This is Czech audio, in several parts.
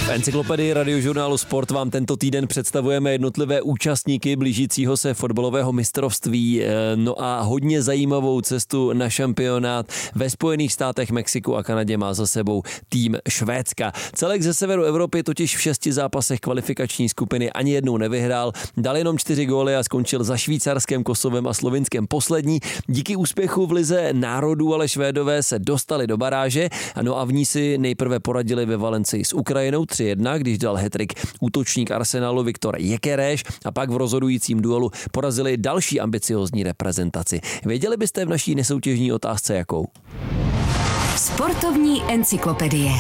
V encyklopedii Radiožurnálu Sport vám tento týden představujeme jednotlivé účastníky blížícího se fotbalového mistrovství. No a hodně zajímavou cestu na šampionát ve Spojených státech, Mexiku a Kanadě má za sebou tým Švédska. Celek ze severu Evropy totiž v 6 zápasech kvalifikační skupiny ani jednou nevyhrál, dal jenom 4 góly a skončil za Švýcarskem, Kosovem a Slovinskem poslední. Díky úspěchu v lize národů ale Švédové se dostali do baráže, no a v ní si nejprve poradili ve Valencii s Ukrajinou 3-1, když dal hat-trick útočník Arsenalu Viktor Gyökeres, a pak v rozhodujícím duelu porazili další ambiciozní reprezentaci. Věděli byste v naší nesoutěžní otázce jakou? Sportovní encyklopedie.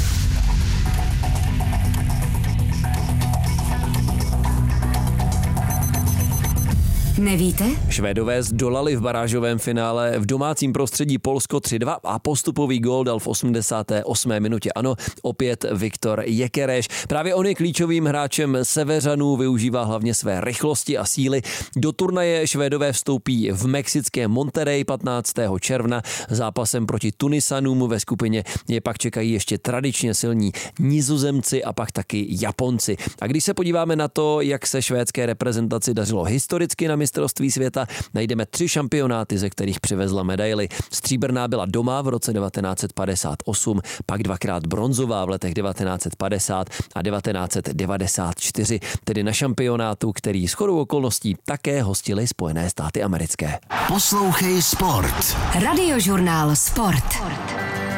Nevíte? Švédové zdolali v barážovém finále v domácím prostředí Polsko 3-2 a postupový gól dal v 88. minutě. Ano, opět Viktor Gyökeres. Právě on je klíčovým hráčem Seveřanů, využívá hlavně své rychlosti a síly. Do turnaje Švédové vstoupí v mexickém Monterrey 15. června. Zápasem proti Tunisanům ve skupině je pak čekají ještě tradičně silní Nizozemci a pak taky Japonci. A když se podíváme na to, jak se švédské reprezentaci dařilo historicky na mistrovství světa, najdeme 3 šampionáty, ze kterých přivezla medaily. Stříbrná byla doma v roce 1958, pak 2krát bronzová v letech 1950 a 1994, tedy na šampionátu, který shodou okolností také hostily Spojené státy americké. Poslouchej Sport. Radiožurnál Sport.